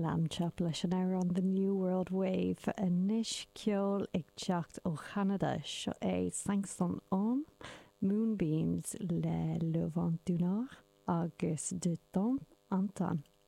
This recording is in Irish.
Landchap leis an air on the New World Wave a nish ceol ag teacht ó Canada seo é Sangston On, Moonbeams le Levant du Nord agus de Don Anton.